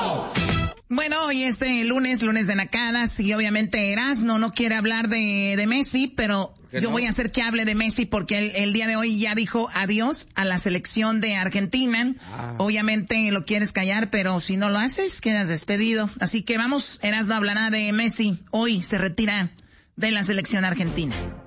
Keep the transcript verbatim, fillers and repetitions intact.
Bueno, hoy este lunes, lunes de nacadas, y obviamente Erasmo no quiere hablar de, de Messi, pero yo no? voy a hacer que hable de Messi porque él, el día de hoy ya dijo adiós a la selección de Argentina. Ah. Obviamente lo quieres callar, pero si no lo haces, quedas despedido. Así que vamos, Erasmo hablará de Messi. Hoy se retira de la selección argentina.